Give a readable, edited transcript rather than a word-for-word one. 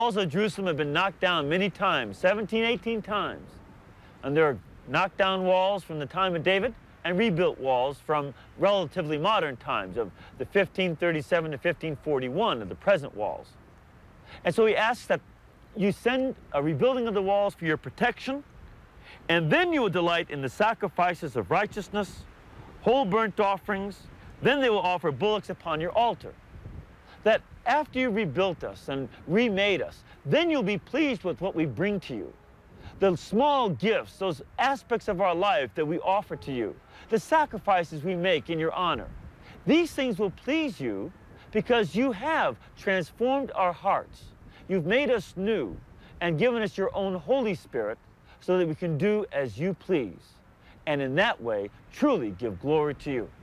walls of Jerusalem have been knocked down many times, 17, 18 times. And there are knocked down walls from the time of David and rebuilt walls from relatively modern times of the 1537 to 1541 of the present walls. And so he asks that you send a rebuilding of the walls for your protection, and then you will delight in the sacrifices of righteousness, whole burnt offerings. Then they will offer bullocks upon your altar. That after you rebuilt us and remade us, then you'll be pleased with what we bring to you. The small gifts, those aspects of our life that we offer to you, the sacrifices we make in your honor. These things will please you because you have transformed our hearts. You've made us new and given us your own Holy Spirit so that we can do as you please, and in that way truly give glory to you.